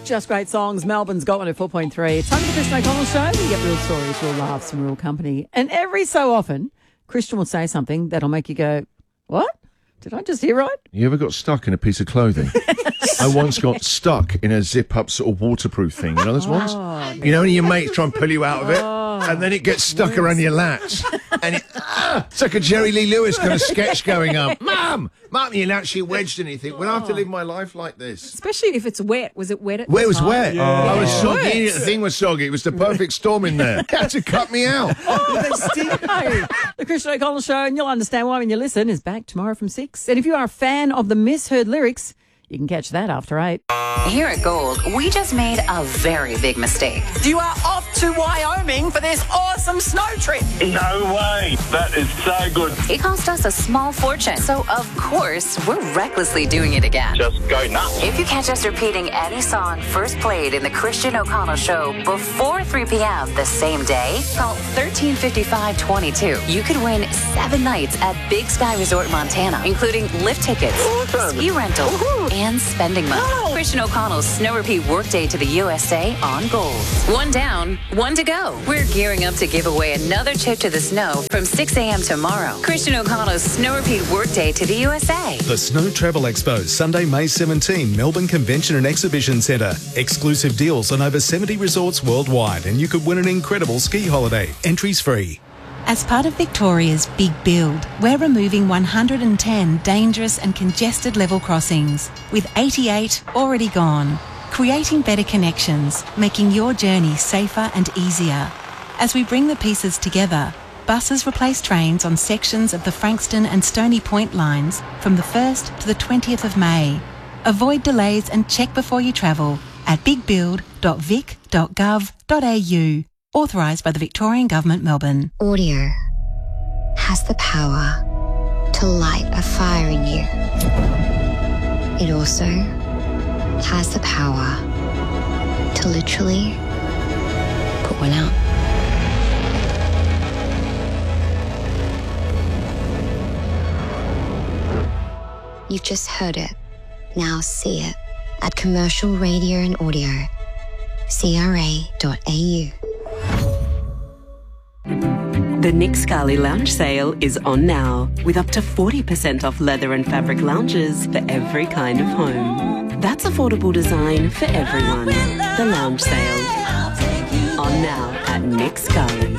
Just Great Songs. Melbourne's got one at 4.3. It's time for the Christian O'Connell Show. We get real stories, real laughs, and real company. And every so often, Christian will say something that'll make you go, what? Did I just hear right? You ever got stuck in a piece of clothing? I once got stuck in a zip-up sort of waterproof thing. You know those ones? You know, when your mates try and pull you out of it, and then it gets stuck around your lats. And it's like a Jerry Lee Lewis kind of sketch going up. Mum, you're actually wedged in anything. Will I have to live my life like this? Especially if it's wet. Was it wet at Well, it was the time? wet. Yeah. I was soggy. The thing was soggy. It was the perfect storm in there. It had to cut me out. The Christian O'Connell Show, and you'll understand why when you listen, is back tomorrow from 6. And if you are a fan of the misheard lyrics, you can catch that after 8. Here at Gold, we just made a very big mistake. You are off to Wyoming for this awesome snow trip. No way. That is so good. It cost us a small fortune, so of course, we're recklessly doing it again. Just go nuts. If you catch us repeating any song first played in the Christian O'Connell Show before 3 p.m. the same day, call 1355-22. You could win 7 nights at Big Sky Resort, Montana, including lift tickets, ski rental, and spending money. Christian O'Connell's Snow Repeat Workday to the USA on Gold. 1 down, 1 to go. We're gearing up to give away another trip to the snow from 6 a.m. tomorrow. Christian O'Connell's Snow Repeat Workday to the USA. The Snow Travel Expo, Sunday, May 17, Melbourne Convention and Exhibition Centre. Exclusive deals on over 70 resorts worldwide, and you could win an incredible ski holiday. Entries free. As part of Victoria's Big Build, we're removing 110 dangerous and congested level crossings, with 88 already gone, creating better connections, making your journey safer and easier. As we bring the pieces together, buses replace trains on sections of the Frankston and Stony Point lines from the 1st to the 20th of May. Avoid delays and check before you travel at bigbuild.vic.gov.au. Authorised by the Victorian Government, Melbourne. Audio has the power to light a fire in you. It also has the power to literally put one out. You've just heard it. Now see it at Commercial Radio and Audio, CRA.au. The Nick Scali Lounge Sale is on now, with up to 40% off leather and fabric lounges for every kind of home. That's affordable design for everyone. The Lounge Sale. On now at Nick Scali.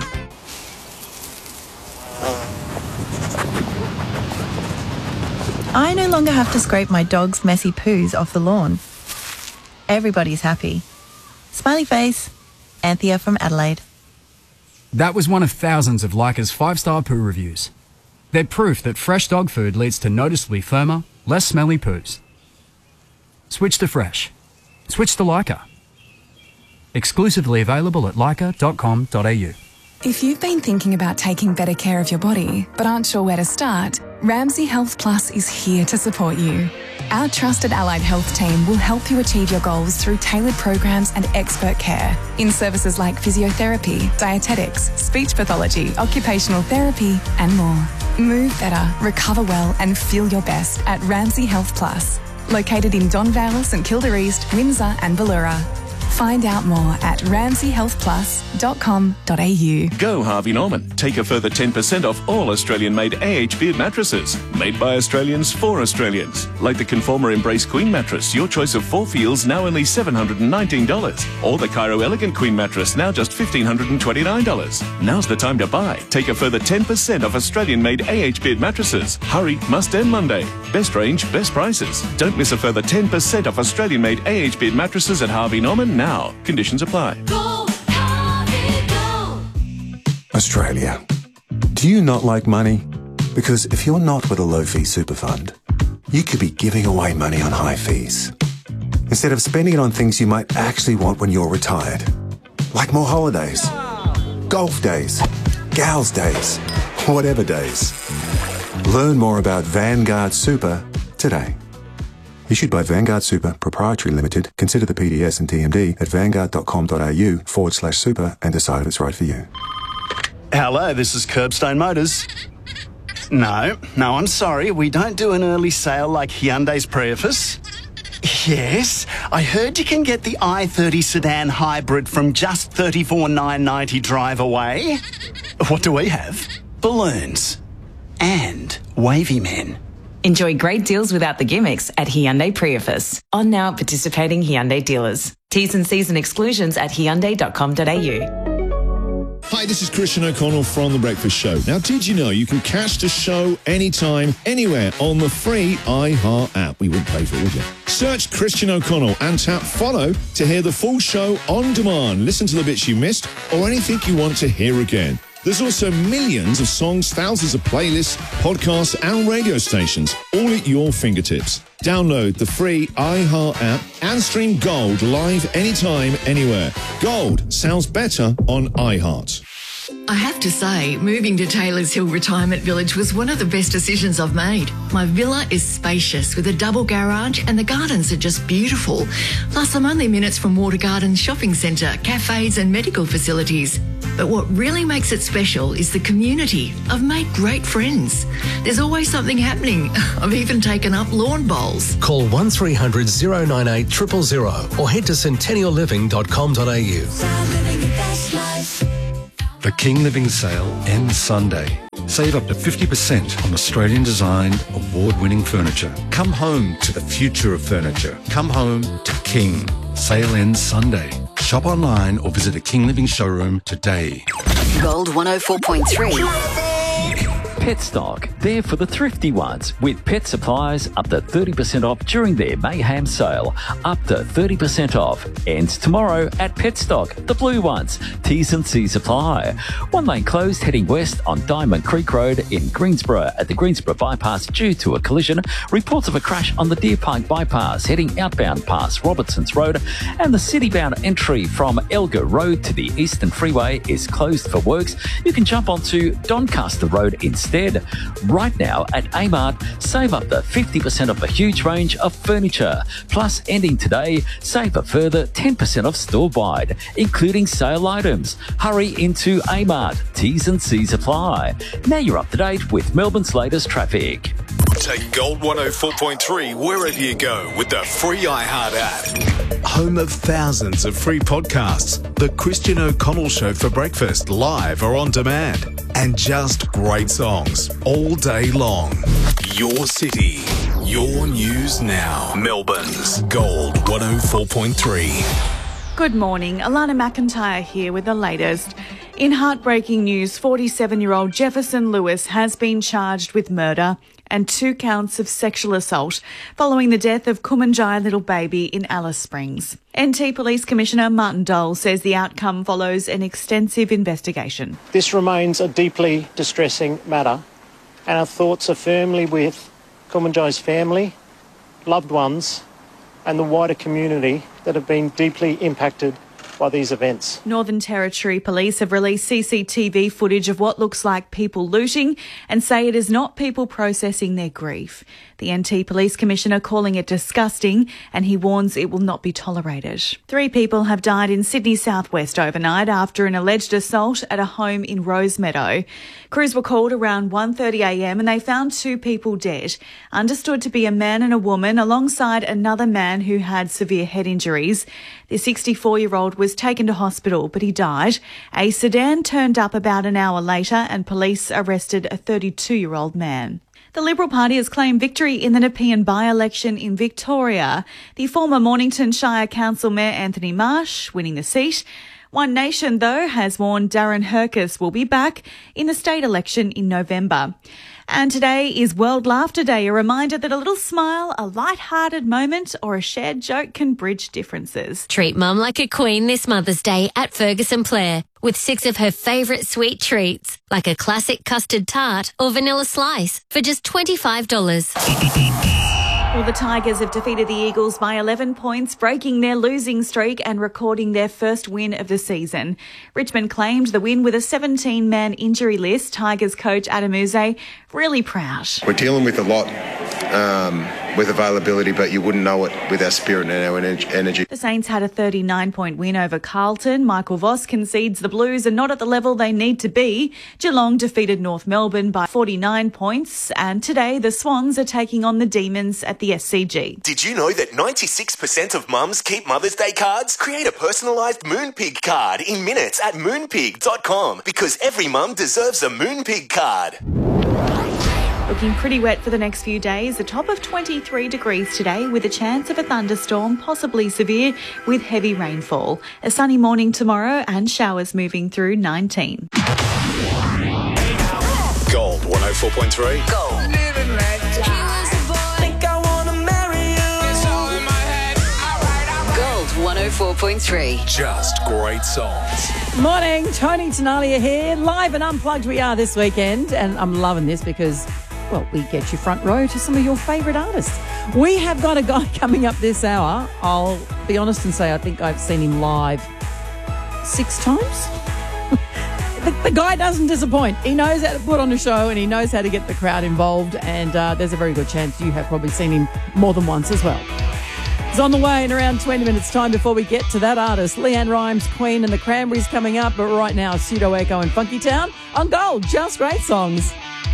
I no longer have to scrape my dog's messy poos off the lawn. Everybody's happy. Smiley face. Anthea from Adelaide. That was one of thousands of Leica's 5-star poo reviews. They're proof that fresh dog food leads to noticeably firmer, less smelly poos. Switch to fresh. Switch to Leica. Exclusively available at leica.com.au. If you've been thinking about taking better care of your body but aren't sure where to start, Ramsay Health Plus is here to support you. Our trusted allied health team will help you achieve your goals through tailored programs and expert care in services like physiotherapy, dietetics, speech pathology, occupational therapy, and more. Move better, recover well, and feel your best at Ramsay Health Plus, located in Don Vale, St Kilda East, Windsor, and Ballura. Find out more at ramsayhealthplus.com.au. Go Harvey Norman. Take a further 10% off all Australian-made AH Beard mattresses. Made by Australians for Australians. Like the Conformer Embrace Queen mattress, your choice of 4 feels now only $719. Or the Cairo Elegant Queen mattress, now just $1,529. Now's the time to buy. Take a further 10% off Australian-made AH Beard mattresses. Hurry, must end Monday. Best range, best prices. Don't miss a further 10% off Australian-made AH Beard mattresses at Harvey Norman now. Conditions apply. Australia. Do you not like money? Because if you're not with a low-fee super fund, you could be giving away money on high fees, instead of spending it on things you might actually want when you're retired. Like more holidays, golf days, gals days, whatever days. Learn more about Vanguard Super today. Issued by Vanguard Super Proprietary Limited. Consider the PDS and TMD at vanguard.com.au/super and decide if it's right for you. Hello, this is Curbstone Motors. No, I'm sorry. We don't do an early sale like Hyundai's Prius. Yes, I heard you can get the i30 sedan hybrid from just $34,990 drive away. What do we have? Balloons. And wavy men. Enjoy great deals without the gimmicks at Hyundai Priefus. On now at participating Hyundai dealers. T's and C's and exclusions at hyundai.com.au. Hi, this is Christian O'Connell from The Breakfast Show. Now, did you know you can catch the show anytime, anywhere on the free iHeart app? We wouldn't pay for it, would you? Search Christian O'Connell and tap follow to hear the full show on demand. Listen to the bits you missed or anything you want to hear again. There's also millions of songs, thousands of playlists, podcasts and radio stations, all at your fingertips. Download the free iHeart app and stream Gold live anytime, anywhere. Gold sounds better on iHeart. I have to say, moving to Taylors Hill Retirement Village was one of the best decisions I've made. My villa is spacious with a double garage and the gardens are just beautiful. Plus, I'm only minutes from Water Gardens Shopping Centre, cafes and medical facilities. But what really makes it special is the community. I've made great friends. There's always something happening. I've even taken up lawn bowls. Call 1300 098 000 or head to centennialliving.com.au. The King Living Sale ends Sunday. Save up to 50% on Australian designed, award-winning furniture. Come home to the future of furniture. Come home to King. Sale ends Sunday. Shop online or visit a King Living showroom today. Gold 104.3. Petstock, there for the thrifty ones, with pet supplies up to 30% off during their Mayhem sale. Up to 30% off. Ends tomorrow at Petstock, the blue ones. T's and C's apply. One lane closed heading west on Diamond Creek Road in Greensborough at the Greensborough bypass due to a collision. Reports of a crash on the Deer Park bypass heading outbound past Robertson's Road, and the city-bound entry from Elgar Road to the Eastern Freeway is closed for works. You can jump onto Doncaster Road instead. Right now at Amart, save up to 50% off a huge range of furniture. Plus, ending today, save a further 10% off store-wide, including sale items. Hurry into Amart. T's and C's apply. Now you're up to date with Melbourne's latest traffic. Take Gold 104.3 wherever you go with the free iHeart app. Home of thousands of free podcasts. The Christian O'Connell Show for breakfast, live or on demand. And just great songs all day long. Your city, your news now. Melbourne's Gold 104.3. Good morning. Alana McIntyre here with the latest. In heartbreaking news, 47-year-old Jefferson Lewis has been charged with murder and 2 counts of sexual assault following the death of Kumanjai little baby in Alice Springs. NT Police Commissioner Martin Dole says the outcome follows an extensive investigation. This remains a deeply distressing matter, and our thoughts are firmly with Kumanjai's family, loved ones, and the wider community that have been deeply impacted by these events. Northern Territory Police have released CCTV footage of what looks like people looting and say it is not people processing their grief. The NT Police Commissioner calling it disgusting, and he warns it will not be tolerated. 3 people have died in Sydney southwest overnight after an alleged assault at a home in Rosemeadow. Crews were called around 1:30am and they found 2 people dead, understood to be a man and a woman, alongside another man who had severe head injuries. The 64-year-old was taken to hospital, but he died. A sedan turned up about an hour later and police arrested a 32-year-old man. The Liberal Party has claimed victory in the Nepean by-election in Victoria. The former Mornington Shire Council Mayor Anthony Marsh winning the seat. One Nation, though, has warned Darren Hercus will be back in the state election in November. And today is World Laughter Day, a reminder that a little smile, a light-hearted moment or a shared joke can bridge differences. Treat Mum like a queen this Mother's Day at Ferguson Blair with 6 of her favourite sweet treats, like a classic custard tart or vanilla slice for just $25. Well, the Tigers have defeated the Eagles by 11 points, breaking their losing streak and recording their first win of the season. Richmond claimed the win with a 17-man injury list. Tigers coach Adam Uze really proud. We're dealing with a lot with availability, but you wouldn't know it with our spirit and our energy. The Saints had a 39-point win over Carlton. Michael Voss concedes the Blues are not at the level they need to be. Geelong defeated North Melbourne by 49 points. And today, the Swans are taking on the Demons at the SCG. Did you know that 96% of mums keep Mother's Day cards? Create a personalised Moonpig card in minutes at moonpig.com because every mum deserves a Moonpig card. Looking pretty wet for the next few days. A top of 23 degrees today with a chance of a thunderstorm, possibly severe, with heavy rainfall. A sunny morning tomorrow and showers moving through 19. Gold 104.3. Gold. Gold 104.3. Just great songs. Morning, Tony Tenalia here. Live and unplugged we are this weekend, and I'm loving this because, well, we get you front row to some of your favourite artists. We have got a guy coming up this hour. I'll be honest and say I think I've seen him live 6 times. The guy doesn't disappoint. He knows how to put on a show and he knows how to get the crowd involved, and there's a very good chance you have probably seen him more than once as well. It's on the way in around 20 minutes' time before we get to that artist. Leanne Rimes, Queen and the Cranberries coming up, but right now, Pseudo Echo and Funky Town on Gold. Just great songs.